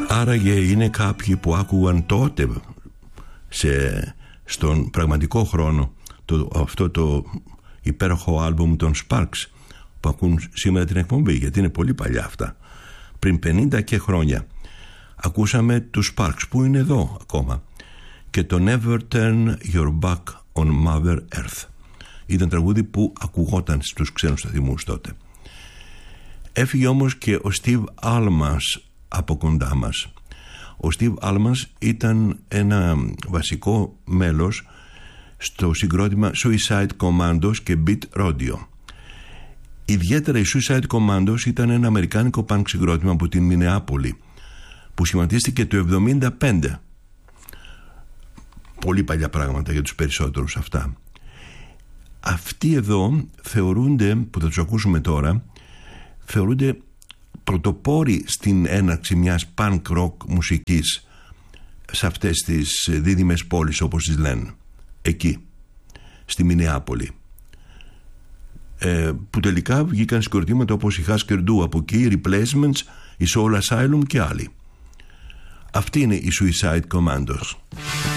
Άραγε είναι κάποιοι που άκουγαν τότε στον πραγματικό χρόνο αυτό το υπέροχο άλμπουμ των Sparks που ακούν σήμερα την εκπομπή, γιατί είναι πολύ παλιά αυτά, πριν 50 και χρόνια. Ακούσαμε τους Sparks που είναι εδώ ακόμα και το Never Turn Your Back on Mother Earth. Ήταν τραγούδι που ακουγόταν στους ξένους σταθμούς τότε. Έφυγε όμως και ο Steve Almas από κοντά μας. Ο Steve Almas ήταν ένα βασικό μέλος στο συγκρότημα Suicide Commandos και Beat Rodeo. Ιδιαίτερα οι Suicide Commandos ήταν ένα αμερικάνικο punk συγκρότημα από την Μινεάπολη που σχηματίστηκε το 1975. Πολύ παλιά πράγματα για τους περισσότερους αυτά. Αυτοί εδώ θεωρούνται, που θα τους ακούσουμε τώρα, θεωρούνται πρωτοπόροι στην έναρξη μιας punk rock μουσικής σε αυτές τις δίδυμες πόλεις, όπως τις λένε, εκεί στη Μινεάπολη, που τελικά βγήκαν συγκροτήματα όπως η Husker Du από εκεί, οι Replacements, η Soul Asylum και άλλοι. Αυτοί είναι οι Suicide Commandos.